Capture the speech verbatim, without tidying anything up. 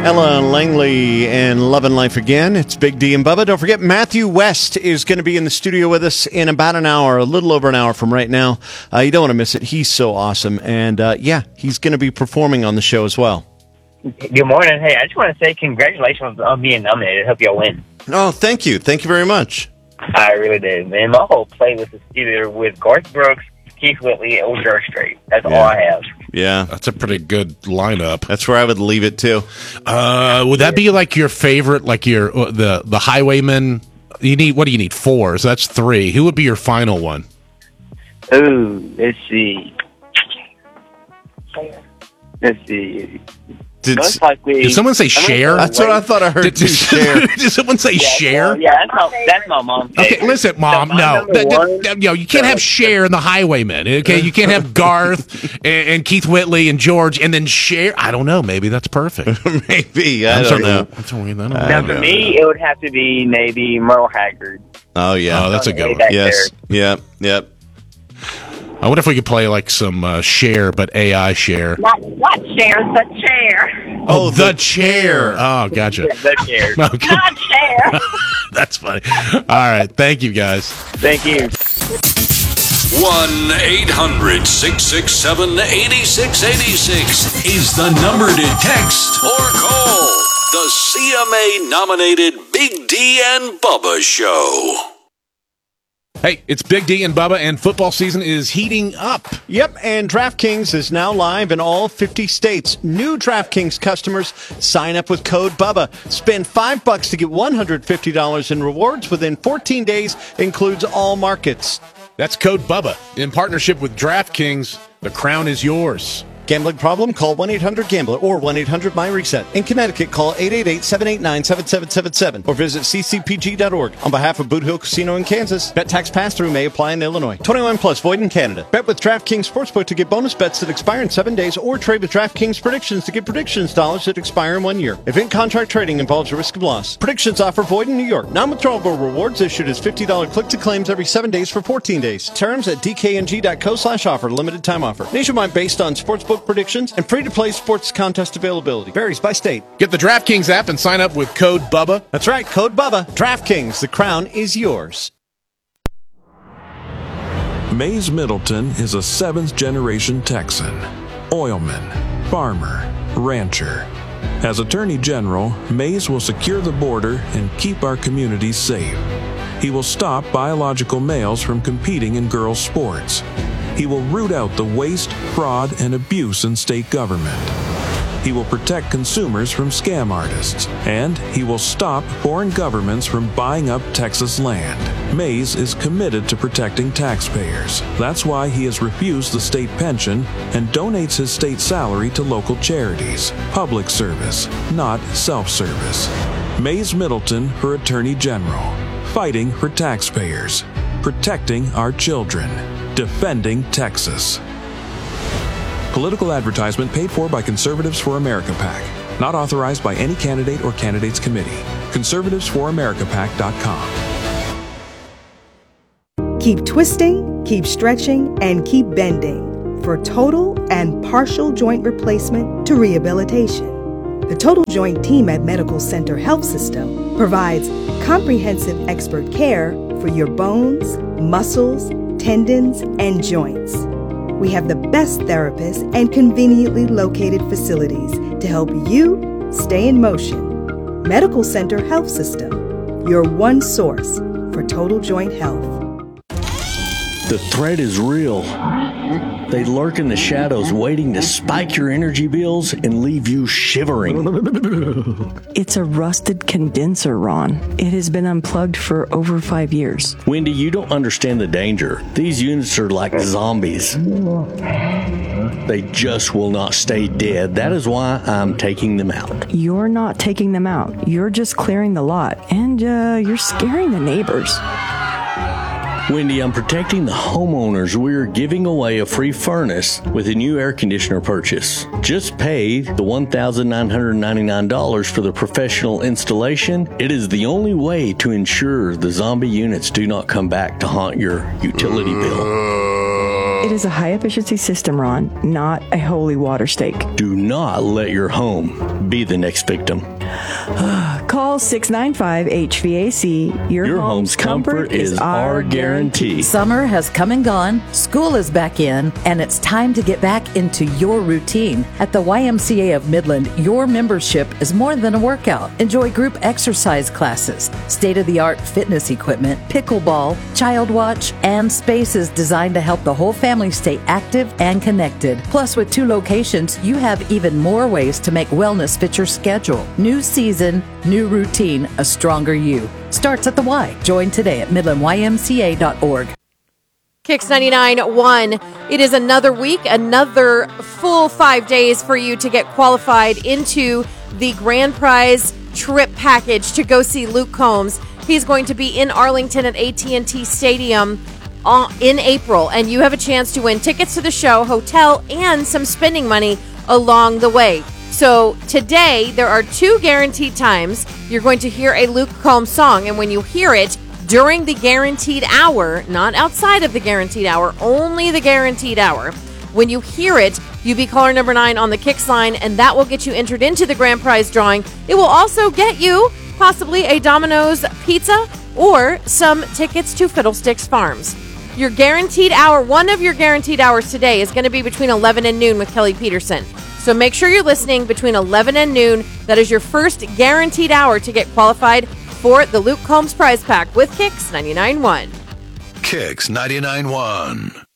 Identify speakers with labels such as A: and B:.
A: Ella Langley and Lovin' Life Again. It's Big D and Bubba. Don't forget, Matthew West is going to be in the studio with us in about an hour, a little over an hour from right now. Uh, you don't want to miss it. He's so awesome. And, uh, yeah, he's going to be performing on the show as well.
B: Good morning. Hey, I just want to say congratulations on being nominated. I hope y'all win.
A: Oh, thank you. Thank you very much.
B: I really did. Man, my whole playlist is either with Garth Brooks, Keith Whitley, or George Strait. That's
A: Yeah.
B: all I have.
A: Yeah.
C: That's a pretty good lineup.
A: That's where I would leave it, too.
C: Uh, would that be like your favorite, like your uh, the the Highwaymen? You need what do you need? Four. So that's three. Who would be your final one?
B: Ooh, let's see. Let's see.
A: Did,
B: Most likely,
C: Did someone say Cher?
A: that's what I thought I heard,
C: Did,
A: too,
C: did,
A: Cher.
C: did someone say
B: yeah,
C: Cher?
B: well, yeah, that's my, that's my mom's
C: Okay,
B: favorite.
C: listen, Mom.
B: So my
C: No,
B: number
C: that,
B: one-
C: that, that, you know, you can't have Cher and the Highwaymen. Okay, you can't have Garth and, and Keith Whitley and George, and then Cher. I don't know. Maybe that's perfect.
A: Maybe. I
C: I'm
A: don't
C: sorry,
A: know.
C: That's all right, I don't
A: I
C: know.
B: Now,
A: don't
B: for
A: know.
B: me, it would have to be maybe Merle Haggard.
A: Oh, yeah.
C: Oh, that's a good
B: Way
C: one.
B: back
A: Yes.
B: there.
A: Yep. Yep.
C: I wonder if we could play like some uh, Cher, but A I Cher.
D: Not what Cher, the chair.
C: Oh,
A: the
C: the chair. Oh, gotcha.
B: That's Cher.
C: Okay.
D: Not Cher.
C: That's funny. All right. Thank you, guys.
B: Thank you.
E: one eight hundred six six seven eight six eight six is the number to text or call. The C M A-nominated Big D and Bubba Show.
C: Hey, it's Big D and Bubba, and football season is heating up.
A: Yep, and DraftKings is now live in all fifty states. New DraftKings customers sign up with code BUBBA. Spend five bucks to get one hundred fifty dollars in rewards within fourteen days. Includes all markets.
C: That's code BUBBA. In partnership with DraftKings, the crown is yours.
A: Gambling problem? Call one eight hundred gambler or one eight hundred my reset. In Connecticut, call eight eight eight, seven eight nine, seven seven seven seven or visit c c p g dot org. On behalf of Boot Hill Casino in Kansas, bet tax pass-through may apply in Illinois. twenty-one plus, void in Canada. Bet with DraftKings Sportsbook to get bonus bets that expire in seven days or trade with DraftKings Predictions to get predictions dollars that expire in one year. Event contract trading involves a risk of loss. Predictions offer void in New York. Non-withdrawable rewards issued as fifty dollars click-to-claims every seven days for fourteen days. Terms at d k n g dot co slash offer. Limited time offer. Nationwide based on sportsbook predictions and free-to-play sports contest availability. Varies by state.
C: Get the DraftKings app and sign up with code BUBBA.
A: That's right, code BUBBA. DraftKings, the crown is yours.
F: Mays Middleton is a seventh-generation Texan, oilman, farmer, rancher. As Attorney General, Mays will secure the border and keep our communities safe. He will stop biological males from competing in girls' sports. He will root out the waste, fraud, and abuse in state government. He will protect consumers from scam artists, and he will stop foreign governments from buying up Texas land. Mays is committed to protecting taxpayers. That's why he has refused the state pension and donates his state salary to local charities. Public service, not self-service. Mays Middleton for Attorney General. Fighting for taxpayers. Protecting our children. Defending Texas. Political advertisement paid for by Conservatives for America PAC. Not authorized by any candidate or candidates committee. conservatives for america pac dot com.
G: Keep twisting, keep stretching, and keep bending for total and partial joint replacement to rehabilitation. The Total Joint team at Medical Center Health System provides comprehensive expert care for your bones, muscles, tendons, and joints. We have the best therapists and conveniently located facilities to help you stay in motion. Medical Center Health System, your one source for total joint health.
H: The threat is real. They lurk in the shadows waiting to spike your energy bills and leave you shivering.
I: It's a rusted condenser, Ron. It has been unplugged for over five years.
H: Wendy, you don't understand the danger. These units are like zombies. They just will not stay dead. That is why I'm taking them out.
I: You're not taking them out. You're just clearing the lot, and uh, you're scaring the neighbors.
H: Wendy, I'm protecting the homeowners. We're giving away a free furnace with a new air conditioner purchase. Just pay the one thousand nine hundred ninety-nine dollars for the professional installation. It is the only way to ensure the zombie units do not come back to haunt your utility bill.
I: It is a high-efficiency system, Ron, not a holy water stake.
H: Do not let your home be the next victim.
I: Call six nine five H V A C. Your,
H: Your home's comfort is our guarantee.
J: Summer has come and gone, school is back in, and it's time to get back into your routine. At the Y M C A of Midland, your membership is more than a workout. Enjoy group exercise classes, state-of-the-art fitness equipment, pickleball, child watch, and spaces designed to help the whole family stay active and connected. Plus, with two locations, you have even more ways to make wellness fit your schedule. New season, new routine, a stronger you. Starts at the Y. Join today at midland y m c a dot org.
K: Kicks ninety-nine point one. It is another week, another full five days for you to get qualified into the grand prize trip package to go see Luke Combs. He's going to be in Arlington at A T and T Stadium uh, in April, and you have a chance to win tickets to the show, hotel, and some spending money along the way. So today, there are two guaranteed times you're going to hear a Luke Combs song, and when you hear it during the guaranteed hour, not outside of the guaranteed hour, only the guaranteed hour, when you hear it, you be caller number nine on the Kicks line, and that will get you entered into the grand prize drawing. It will also get you possibly a Domino's pizza or some tickets to Fiddlesticks Farms. Your guaranteed hour, one of your guaranteed hours today is going to be between eleven and noon with Kelly Peterson. So make sure you're listening between eleven and noon. That is your first guaranteed hour to get qualified for the Luke Combs prize pack with Kicks ninety-nine point one.
E: Kicks ninety-nine point one.